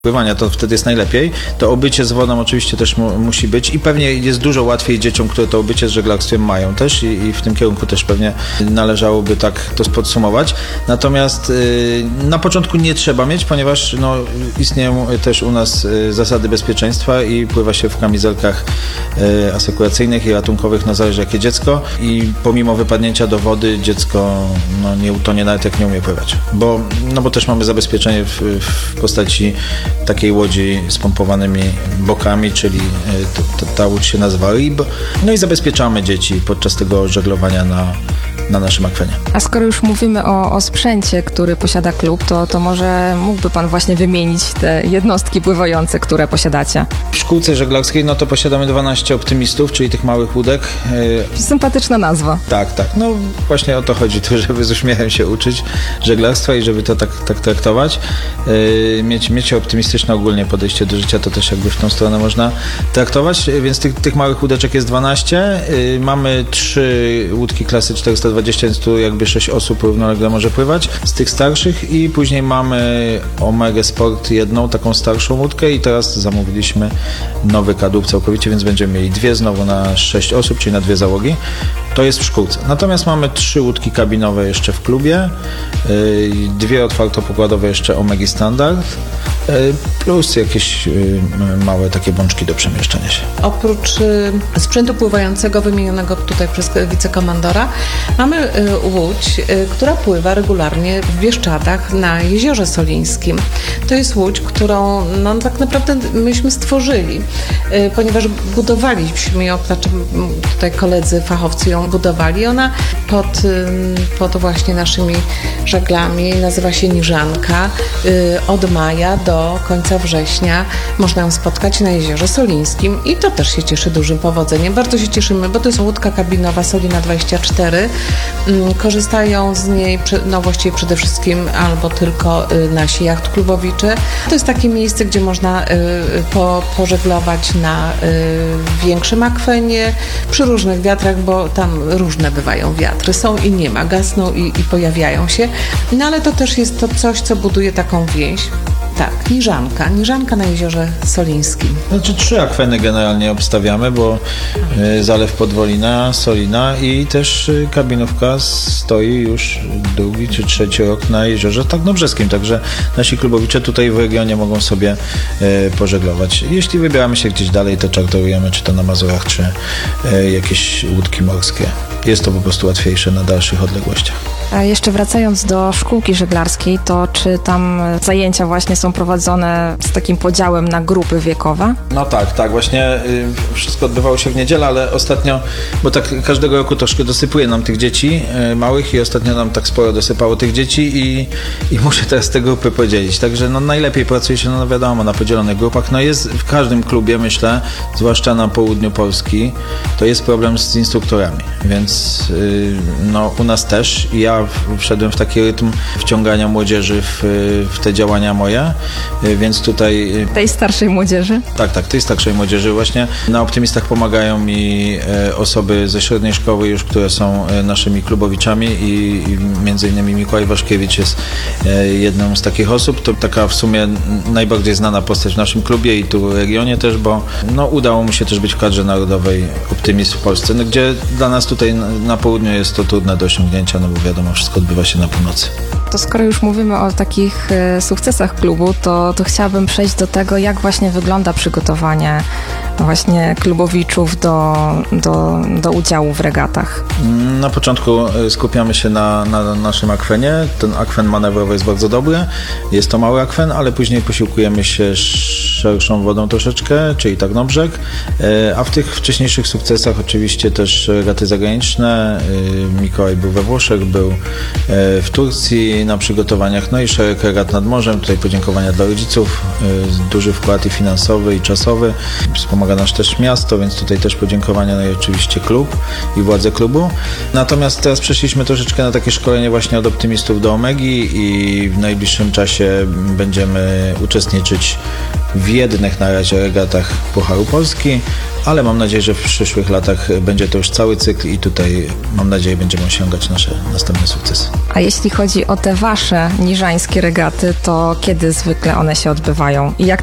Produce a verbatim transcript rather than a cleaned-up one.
pływania, to wtedy jest najlepiej. To obycie z wodą oczywiście też mu, musi być i pewnie jest dużo łatwiej dzieciom, które to obycie z żeglarstwem mają też i, i w tym kierunku też pewnie należałoby tak to podsumować. Natomiast y, na początku nie trzeba mieć, ponieważ no, istnieją też u nas y, zasady bezpieczeństwa i pływa się w kamizelkach y, asekuracyjnych i ratunkowych, no zależy jakie dziecko i pomimo wypadnięcia do wody dziecko no, nie utonie nawet jak nie umie pływać. Bo, no, bo też mamy zabezpieczenie w, w postaci takiej łodzi z pompowanymi bokami, czyli to, to, ta łódź się nazywa R I B. No i zabezpieczamy dzieci podczas tego żeglowania na, na naszym akwenie. A skoro już mówimy o, o sprzęcie, który posiada klub, to, to może mógłby Pan właśnie wymienić te jednostki pływające, które posiadacie? W szkółce żeglarskiej no to posiadamy dwanaście optymistów, czyli tych małych łódek. Sympatyczna nazwa. Tak, tak. No właśnie o to chodzi, to, żeby z uśmiechem się uczyć żeglarstwa i żeby to tak, tak traktować. Mieć, mieć optymistyczne ogólnie podejście do życia, to też jakby w tą stronę można traktować, więc tych, tych małych łódeczek jest dwanaście. Mamy trzy łódki klasy czterysta dwadzieścia, więc tu jakby sześć osób równolegle może pływać z tych starszych i później mamy Omega Sport, jedną taką starszą łódkę i teraz zamówiliśmy nowy kadłub całkowicie, więc będziemy mieli dwie znowu na sześć osób, czyli na dwie załogi. To jest w szkółce. Natomiast mamy trzy łódki kabinowe jeszcze w klubie, dwie otwartopokładowe jeszcze Omegi Standard, plus jakieś małe takie bączki do przemieszczania się. Oprócz sprzętu pływającego wymienionego tutaj przez wicekomandora, mamy łódź, która pływa regularnie w Bieszczadach na Jeziorze Solińskim. To jest łódź, którą no, tak naprawdę myśmy stworzyli, ponieważ budowaliśmy ją, znaczy tutaj koledzy fachowcy ją budowali. Ona pod, pod właśnie naszymi żaglami nazywa się Niżanka. Od maja do końca września można ją spotkać na Jeziorze Solińskim i to też się cieszy dużym powodzeniem. Bardzo się cieszymy, bo to jest łódka kabinowa Solina dwadzieścia cztery. Korzystają z niej no właściwie przede wszystkim albo tylko nasi jachtklubowicze. To jest takie miejsce, gdzie można po, pożeglować na większym akwenie, przy różnych wiatrach, bo tam różne bywają wiatry. Są i nie ma, gasną i, i pojawiają się. No ale to też jest to coś, co buduje taką więź. Tak, Niżanka. Niżanka na Jeziorze Solińskim. Znaczy trzy akweny generalnie obstawiamy, bo y, Zalew Podwolina, Solina i też y, kabinówka stoi już drugi czy trzeci rok na Jeziorze Tarnobrzeskim, także nasi klubowicze tutaj w regionie mogą sobie y, pożeglować. Jeśli wybieramy się gdzieś dalej, to czarterujemy czy to na Mazurach, czy y, jakieś łódki morskie. Jest to po prostu łatwiejsze na dalszych odległościach. A jeszcze wracając do szkółki żeglarskiej, to czy tam zajęcia właśnie są prowadzone z takim podziałem na grupy wiekowe? No tak, tak, właśnie y, wszystko odbywało się w niedzielę, ale ostatnio, bo tak każdego roku troszkę dosypuje nam tych dzieci y, małych i ostatnio nam tak sporo dosypało tych dzieci i, i muszę teraz te grupy podzielić. Także no najlepiej pracuje się, no wiadomo, na podzielonych grupach. No jest w każdym klubie, myślę, zwłaszcza na południu Polski, to jest problem z instruktorami, więc y, no u nas też. Ja wszedłem w taki rytm wciągania młodzieży w, w te działania moje, więc tutaj... Tej starszej młodzieży? Tak, tak, tej starszej młodzieży właśnie. Na Optymistach pomagają mi osoby ze średniej szkoły już, które są naszymi klubowiczami i, i między innymi Mikołaj Waszkiewicz jest jedną z takich osób. To taka w sumie najbardziej znana postać w naszym klubie i tu w regionie też, bo no, udało mu się też być w kadrze narodowej Optymist w Polsce, no, gdzie dla nas tutaj na, na południu jest to trudne do osiągnięcia, no bo wiadomo, wszystko odbywa się na północy. To skoro już mówimy o takich e, sukcesach klubu, to, to chciałabym przejść do tego, jak właśnie wygląda przygotowanie właśnie klubowiczów do, do, do udziału w regatach. Na początku skupiamy się na, na naszym akwenie. Ten akwen manewrowy jest bardzo dobry. Jest to mały akwen, ale później posiłkujemy się szerszą wodą troszeczkę, czyli Tarnobrzeg. A w tych wcześniejszych sukcesach oczywiście też regaty zagraniczne. Mikołaj był we Włoszech, był w Turcji na przygotowaniach, no i szereg regat nad morzem. Tutaj podziękowania dla rodziców. Duży wkład i finansowy, i czasowy. Wspomaga nas też miasto, więc tutaj też podziękowania, no i oczywiście klub i władze klubu. Natomiast teraz przeszliśmy troszeczkę na takie szkolenie właśnie od optymistów do Omegi i w najbliższym czasie będziemy uczestniczyć w jednych na razie regatach Pucharu Polski, ale mam nadzieję, że w przyszłych latach będzie to już cały cykl i tutaj mam nadzieję będziemy osiągać nasze następne sukcesy. A jeśli chodzi o te wasze niżańskie regaty, to kiedy zwykle one się odbywają i jak